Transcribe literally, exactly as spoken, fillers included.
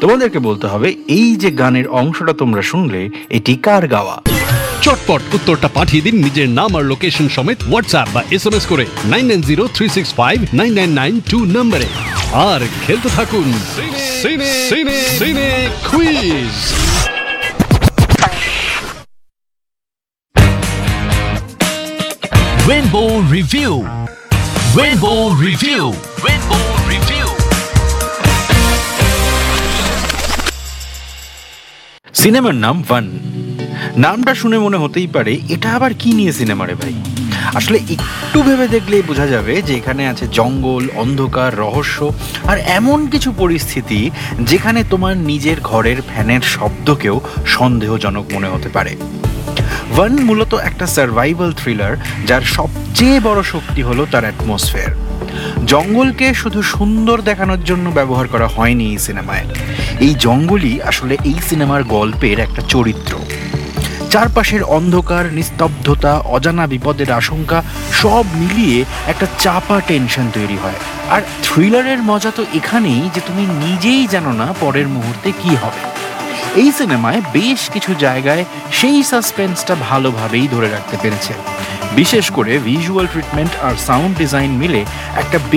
তোমাদেরকে বলতে হবে এই যে গানের অংশটা তোমরা শুনলে এটি কার গাওয়া। চটপট উত্তরটা পাঠিয়ে দিন নিজের নাম আর লোকেশন সমেত হোয়াটসঅ্যাপ বা এসএমএস করে nine nine zero three six five nine nine nine two নম্বরে। আর খেলতে থাকুন সিনে সিনে সিনে quiz. Rainbow Review. Rainbow Review. Rainbow Review. সিনেমার নাম ওয়ান। নামটা শুনে মনে হতেই পারে এটা আবার কি নিয়ে সিনেমা রে ভাই। আসলে একটু ভেবে দেখলেই বোঝা যাবে যে এখানে আছে জঙ্গল, অন্ধকার, রহস্য আর এমন কিছু পরিস্থিতি যেখানে তোমার নিজের ঘরের ফ্যানের শব্দকেও সন্দেহজনক মনে হতে পারে। ওয়ান মূলত একটা সার্ভাইভাল থ্রিলার যার সবচেয়ে বড় শক্তি হলো তার অ্যাটমসফিয়ার। জঙ্গলকে শুধু সুন্দর দেখানোর জন্য ব্যবহার করা হয়নি এই সিনেমায়, এই জঙ্গলই আসলে এই সিনেমার গল্পের একটা চরিত্র। চারপাশের অন্ধকার, নিস্তব্ধতা, অজানা বিপদের আশঙ্কা সব মিলিয়ে একটা চাপা টেনশন তৈরি হয়। আর থ্রিলারের মজা তো এখানেই যে তুমি নিজেই জানো না পরের মুহূর্তে কি হবে। এই সিনেমায় বেশ কিছু জায়গায় সেই সাসপেন্সটা ভালোভাবেই ধরে রাখতে পেরেছে। বিশেষ করে ভিজুয়াল ট্রিটমেন্ট আর সাউন্ড ডিজাইন মিলে একটা